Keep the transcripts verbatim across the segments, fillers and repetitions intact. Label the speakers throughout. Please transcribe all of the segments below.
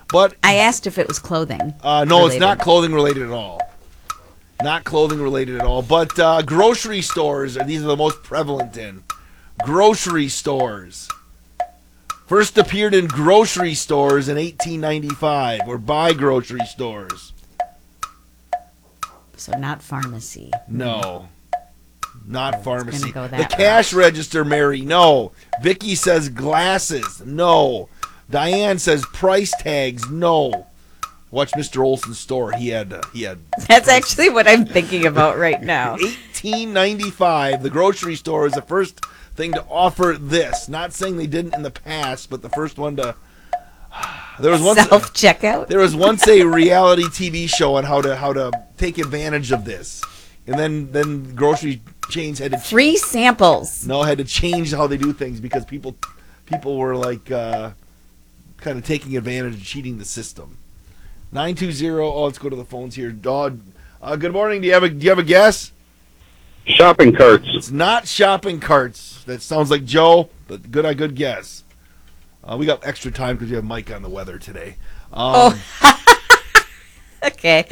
Speaker 1: But
Speaker 2: I asked if it was clothing.
Speaker 1: Uh, no,
Speaker 2: related.
Speaker 1: It's not clothing related at all. Not clothing related at all. But uh, grocery stores, are these are the most prevalent in. Grocery stores. First appeared in grocery stores in eighteen ninety-five, or by grocery stores.
Speaker 2: So not pharmacy.
Speaker 1: No. Not pharmacy.
Speaker 2: Go
Speaker 1: the
Speaker 2: that
Speaker 1: cash
Speaker 2: route.
Speaker 1: register, Mary. No. Vicky says glasses. No. Diane says price tags. No. Watch Mister Olson's store. He had uh, he had.
Speaker 2: That's actually what I'm thinking about right now.
Speaker 1: eighteen ninety-five, the grocery store is the first thing to offer this. Not saying they didn't in the past, but the first one to. There was once
Speaker 2: Self checkout.
Speaker 1: there was once a reality T V show on how to how to take advantage of this, and then then grocery chains had to ch-
Speaker 2: Free samples.
Speaker 1: no had to change how they do things because people people were like uh, kind of taking advantage and cheating the system. nine two zero. Oh, let's go to the phones here. Uh, uh, good morning. Do you have a do you have a guess?
Speaker 3: Shopping carts.
Speaker 1: It's not shopping carts. That sounds like Joe, but good, a good guess. Uh, we got extra time because we have Mike on the weather today. Um,
Speaker 2: Oh. Okay.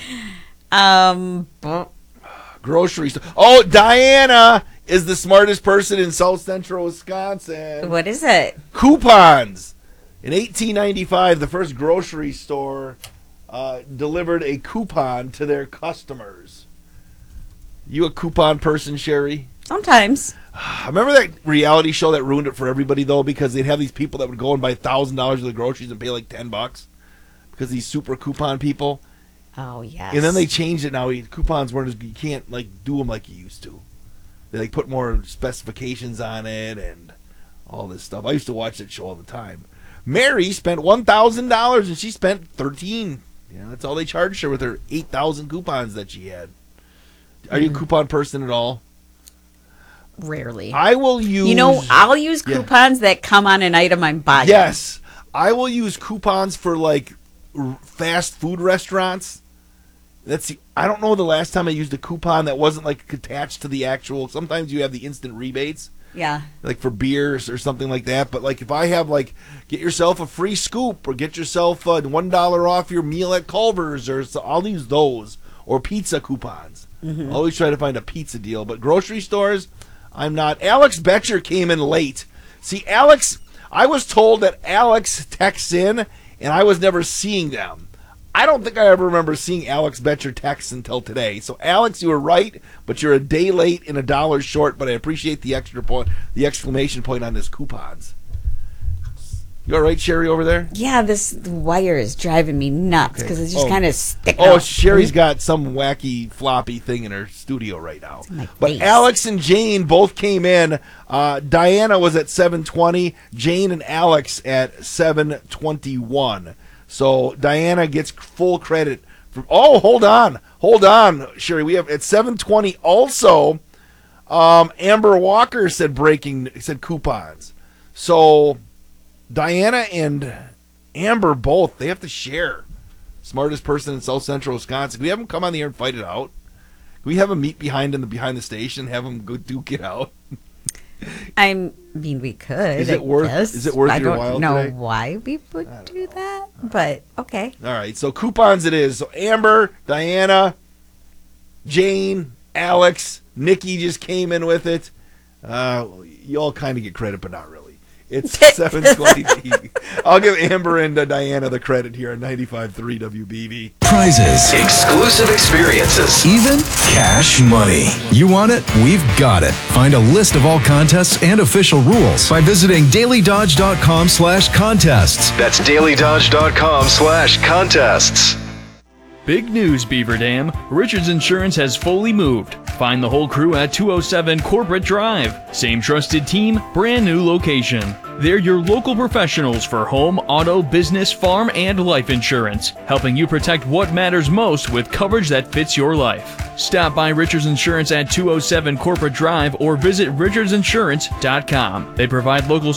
Speaker 2: Um.
Speaker 1: Grocery store. Oh, Diana is the smartest person in South Central Wisconsin.
Speaker 2: What is it?
Speaker 1: Coupons. In eighteen ninety-five, the first grocery store uh, delivered a coupon to their customers. You a coupon person, Sherry?
Speaker 2: Sometimes.
Speaker 1: Remember that reality show that ruined it for everybody, though, because they'd have these people that would go and buy one thousand dollars worth of groceries and pay like ten bucks because these super coupon people.
Speaker 2: Oh yes.
Speaker 1: And then they changed it now. Coupons weren't as, you can't like do them like you used to. They like put more specifications on it and all this stuff. I used to watch that show all the time. Mary spent one thousand dollars and she spent thirteen. Yeah, that's all they charged her with her eight thousand coupons that she had. Are you a coupon person at all?
Speaker 2: Rarely.
Speaker 1: I will use.
Speaker 2: You know, I'll use
Speaker 1: Yeah.
Speaker 2: coupons that come on an item I'm buying.
Speaker 1: Yes, I will use coupons for like r- fast food restaurants. That's the, I don't know the last time I used a coupon that wasn't like attached to the actual. Sometimes you have the instant rebates,
Speaker 2: Yeah.
Speaker 1: like for beers or something like that. But like if I have like get yourself a free scoop or get yourself uh, one dollar off your meal at Culver's, or so, I'll use those, or pizza coupons.
Speaker 2: Mm-hmm.
Speaker 1: Always try to find a pizza deal. But grocery stores, I'm not. Alex Betcher came in late. See, Alex, I was told that Alex texts in, and I was never seeing them. I don't think I ever remember seeing Alex Betcher texts until today. So, Alex, you were right, but you're a day late and a dollar short. But I appreciate the extra point, the exclamation point on this coupons. You all right, Sherry, over there?
Speaker 2: Yeah, this wire is driving me nuts because
Speaker 1: Okay.
Speaker 2: it's just
Speaker 1: Oh.
Speaker 2: kind of sticking
Speaker 1: Oh,
Speaker 2: out.
Speaker 1: Sherry's got some wacky floppy thing in her studio right now.
Speaker 2: in my
Speaker 1: But
Speaker 2: face.
Speaker 1: Alex and Jane both came in. Uh, Diana was at seven twenty. Jane and Alex at seven twenty-one. So Diana gets full credit for. Oh, hold on, hold on, Sherry. We have at seven twenty also. Um, Amber Walker said breaking said coupons. So Diana and Amber both, they have to share. Smartest person in South Central Wisconsin. Can we have them come on the air and fight it out? Can we have them meet behind in the behind the station and have them go duke it out?
Speaker 2: I mean, we could.
Speaker 1: Is it
Speaker 2: I
Speaker 1: worth-
Speaker 2: guess.
Speaker 1: is it worth
Speaker 2: I
Speaker 1: your
Speaker 2: don't
Speaker 1: while
Speaker 2: know
Speaker 1: today?
Speaker 2: why we would do that, but okay.
Speaker 1: All right, so coupons it is. So Amber, Diana, Jane, Alex, Nikki just came in with it. Uh, you all kind of get credit, but not really. It's seven twenty. I'll give Amber and uh, Diana the credit here on ninety-five point three W B V.
Speaker 4: Prizes,
Speaker 5: Exclusive experiences.
Speaker 4: even cash money. You want it? We've got it. Find a list of all contests and official rules by visiting daily dodge dot com slash contests.
Speaker 5: That's daily dodge dot com slash contests.
Speaker 6: Big news, Beaver Dam. Richards Insurance has fully moved. Find the whole crew at two oh seven Corporate Drive. Same trusted team, brand new location. They're your local professionals for home, auto, business, farm, and life insurance, helping you protect what matters most with coverage that fits your life. Stop by Richards Insurance at two oh seven Corporate Drive or visit richards insurance dot com. They provide local